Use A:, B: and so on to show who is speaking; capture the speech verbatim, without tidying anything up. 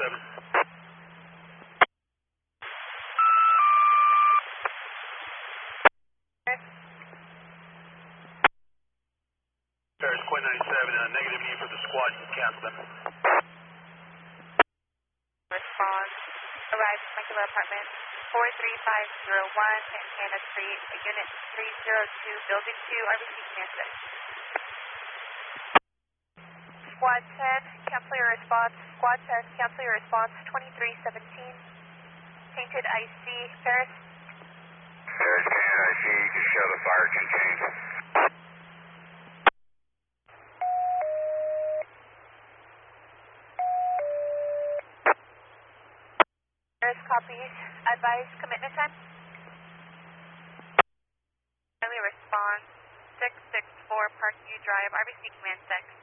A: seven. Paris Quinn ninety-seven, uh, negative need for the squad, cancel them.
B: Response, arrived at Michaela Apartment, four three five zero one, Santana Street, Unit three zero two, Building two, R B C Command six. Squad ten, cancel your response. Squad ten, cancel your response. twenty-three seventeen, Painted I C, Paris.
C: Paris, Painted I C, just show the fire two change.
B: Paris copies. Advise commitment time. Early response, six six four Parkview Drive, R B C Command six.